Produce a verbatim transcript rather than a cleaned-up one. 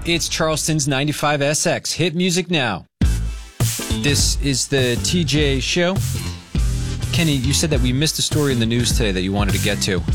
It's Charleston's ninety-five S X. Hit music now. This is the T J Show. Kenny, you said that we missed a story in the news today that you wanted to get to.